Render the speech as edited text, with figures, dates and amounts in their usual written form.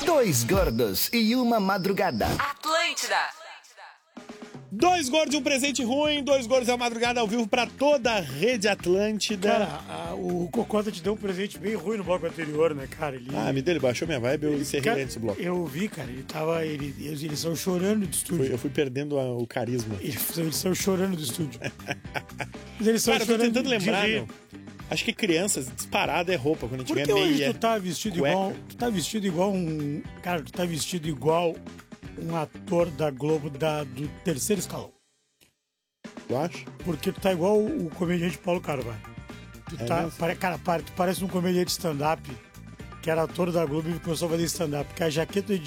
Dois gordos e uma madrugada. Atlântida. Dois gordos e um presente ruim, dois gordos e uma madrugada ao vivo pra toda a rede Atlântida. Cara, o Cocota te deu um presente bem ruim no bloco anterior, né, cara? Ele baixou minha vibe, eu encerrei antes do bloco. Eu vi, cara, eles estão chorando do estúdio. Eu fui perdendo o carisma. Eles estão chorando do estúdio. Mas eles estão Cara, eu tô tentando lembrar, meu. Acho que crianças, disparada é roupa, quando a gente vê meia. Porque hoje tu tá vestido cueca. igual... Tu tá vestido igual um... Cara, tu tá vestido igual um ator da Globo do terceiro escalão. Tu acha? Porque tu tá igual o comediante Paulo Carvalho. Tu parece um comediante stand-up que era ator da Globo e começou a fazer stand-up. Porque a jaqueta